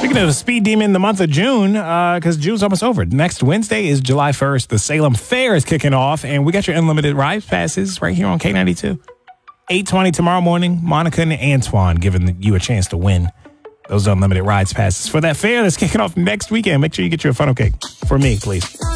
Speaking of the Speed Demon, the month of June, because June's almost over. Next Wednesday is July 1st. The Salem Fair is kicking off, and we got your unlimited ride passes right here on K92. 8:20 tomorrow morning, Monica and Antoine giving you a chance to win those unlimited rides passes for that fair that's kicking off next weekend. Make sure you get your funnel cake for me, please.